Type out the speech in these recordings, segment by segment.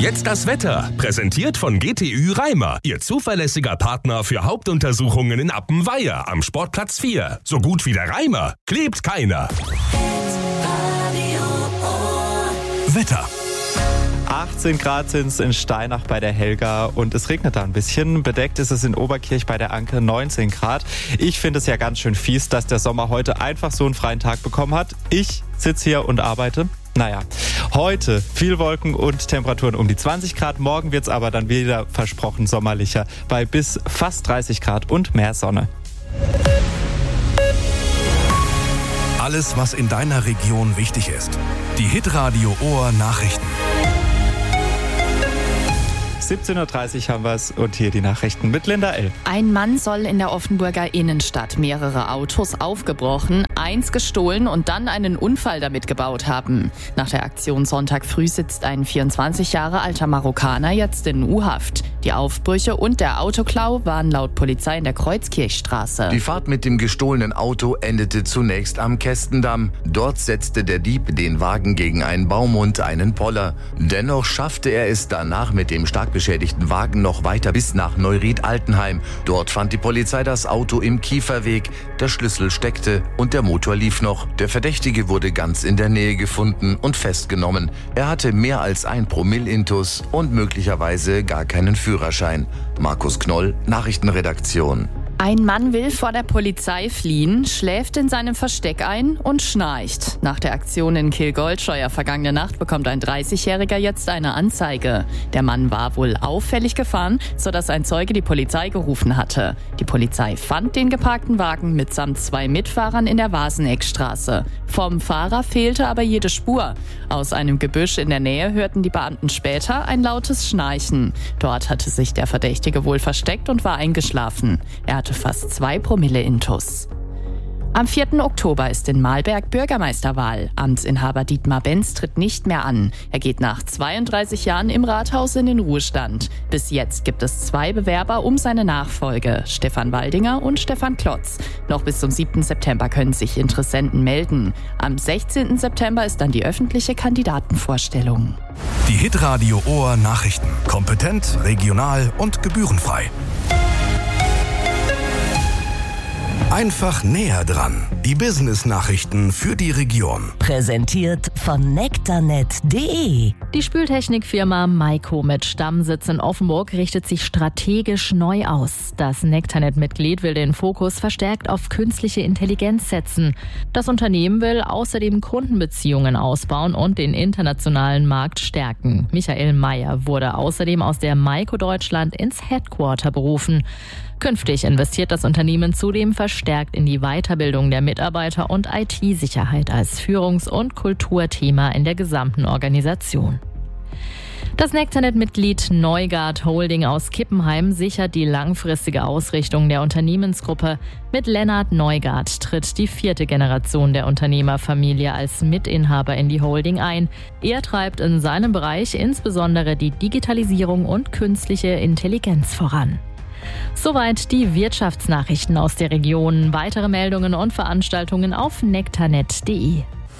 Jetzt das Wetter, präsentiert von GTÜ Reimer, Ihr zuverlässiger Partner für Hauptuntersuchungen in Appenweier am Sportplatz 4. So gut wie der Reimer, klebt keiner. Wetter. 18 Grad sind es in Steinach bei der Helga und es regnet da ein bisschen. Bedeckt ist es in Oberkirch bei der Anke 19 Grad. Ich finde es ja ganz schön fies, dass der Sommer heute einfach so einen freien Tag bekommen hat. Ich sitze hier und arbeite. Naja, heute viel Wolken und Temperaturen um die 20 Grad. Morgen wird es aber dann wieder versprochen sommerlicher bei bis fast 30 Grad und mehr Sonne. Alles, was in deiner Region wichtig ist. Die Hitradio Ohr Nachrichten. 17.30 Uhr haben wir es und hier die Nachrichten mit Linda L. Ein Mann soll in der Offenburger Innenstadt mehrere Autos aufgebrochen, eins gestohlen und dann einen Unfall damit gebaut haben. Nach der Aktion Sonntag früh sitzt ein 24 Jahre alter Marokkaner jetzt in U-Haft. Die Aufbrüche und der Autoklau waren laut Polizei in der Kreuzkirchstraße. Die Fahrt mit dem gestohlenen Auto endete zunächst am Kästendamm. Dort setzte der Dieb den Wagen gegen einen Baum und einen Poller. Dennoch schaffte er es danach mit dem stark beschädigten Wagen noch weiter bis nach Neuried-Altenheim. Dort fand die Polizei das Auto im Kieferweg. Der Schlüssel steckte und der Motor lief noch. Der Verdächtige wurde ganz in der Nähe gefunden und festgenommen. Er hatte mehr als 1 Promille Intus und möglicherweise gar keinen Führerschein. Markus Knoll, Nachrichtenredaktion. Ein Mann will vor der Polizei fliehen, schläft in seinem Versteck ein und schnarcht. Nach der Aktion in Kilgoldscheuer vergangene Nacht bekommt ein 30-Jähriger jetzt eine Anzeige. Der Mann war wohl auffällig gefahren, sodass ein Zeuge die Polizei gerufen hatte. Die Polizei fand den geparkten Wagen mitsamt 2 Mitfahrern in der Waseneckstraße. Vom Fahrer fehlte aber jede Spur. Aus einem Gebüsch in der Nähe hörten die Beamten später ein lautes Schnarchen. Dort hatte sich der Verdächtige wohl versteckt und war eingeschlafen. Er hatte fast 2 Promille Intus. Am 4. Oktober ist in Mahlberg Bürgermeisterwahl. Amtsinhaber Dietmar Benz tritt nicht mehr an. Er geht nach 32 Jahren im Rathaus in den Ruhestand. Bis jetzt gibt es 2 Bewerber um seine Nachfolge, Stefan Waldinger und Stefan Klotz. Noch bis zum 7. September können sich Interessenten melden. Am 16. September ist dann die öffentliche Kandidatenvorstellung. Die Hitradio Ohr Nachrichten. Kompetent, regional und gebührenfrei. Einfach näher dran. Die Business-Nachrichten für die Region. Präsentiert von nektarnet.de. Die Spültechnikfirma Maiko mit Stammsitz in Offenburg richtet sich strategisch neu aus. Das Nektarnet-Mitglied will den Fokus verstärkt auf künstliche Intelligenz setzen. Das Unternehmen will außerdem Kundenbeziehungen ausbauen und den internationalen Markt stärken. Michael Mayer wurde außerdem aus der Maiko Deutschland ins Headquarter berufen. Künftig investiert das Unternehmen zudem verstärkt in die Weiterbildung der Mitarbeiter und IT-Sicherheit als Führungs- und Kulturthema in der gesamten Organisation. Das Nektarnet-Mitglied Neugard Holding aus Kippenheim sichert die langfristige Ausrichtung der Unternehmensgruppe. Mit Lennart Neugard tritt die 4. Generation der Unternehmerfamilie als Mitinhaber in die Holding ein. Er treibt in seinem Bereich insbesondere die Digitalisierung und künstliche Intelligenz voran. Soweit die Wirtschaftsnachrichten aus der Region. Weitere Meldungen und Veranstaltungen auf nektarnet.de.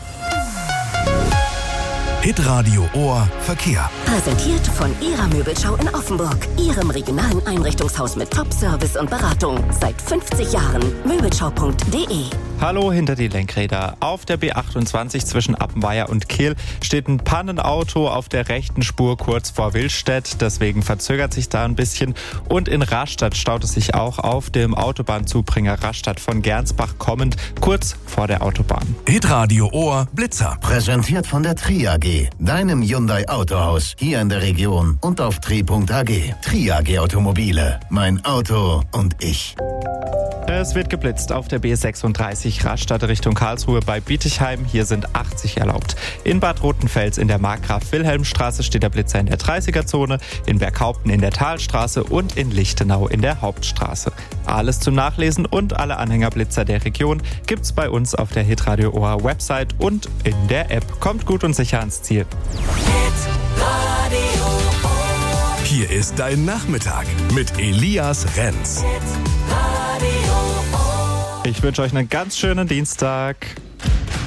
Hitradio Ohr Verkehr. Präsentiert von Ihrer Möbelschau in Offenburg. Ihrem regionalen Einrichtungshaus mit Top-Service und Beratung. Seit 50 Jahren. Möbelschau.de. Hallo hinter die Lenkräder. Auf der B28 zwischen Appenweier und Kehl steht ein Pannenauto auf der rechten Spur kurz vor Willstedt. Deswegen verzögert sich da ein bisschen. Und in Rastatt staut es sich auch auf dem Autobahnzubringer Rastatt von Gernsbach kommend, kurz vor der Autobahn. Hitradio Ohr Blitzer. Präsentiert von der Tri AG, deinem Hyundai Autohaus, hier in der Region und auf tri.ag. Tri AG Automobile, mein Auto und ich. Es wird geblitzt auf der B36 Rastatt Richtung Karlsruhe bei Bietigheim. Hier sind 80 erlaubt. In Bad Rotenfels in der Markgraf-Wilhelm-Straße steht der Blitzer in der 30er-Zone, in Berghaupten in der Talstraße und in Lichtenau in der Hauptstraße. Alles zum Nachlesen und alle Anhängerblitzer der Region gibt's bei uns auf der Hitradio Ohr Website und in der App. Kommt gut und sicher ans Ziel. Hier ist dein Nachmittag mit Elias Renz. Ich wünsche euch einen ganz schönen Dienstag.